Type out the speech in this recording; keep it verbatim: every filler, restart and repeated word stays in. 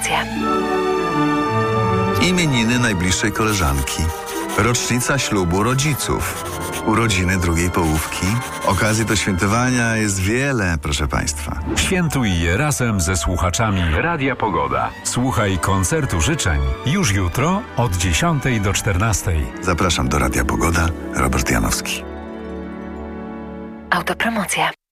Autopromocje. Imieniny najbliższej koleżanki. Rocznica ślubu rodziców. Urodziny drugiej połówki. Okazji do świętowania jest wiele, proszę Państwa. Świętuj je razem ze słuchaczami Radia Pogoda. Słuchaj koncertu życzeń już jutro od dziesiątej do czternastej. Zapraszam do Radia Pogoda. Robert Janowski. Autopromocja.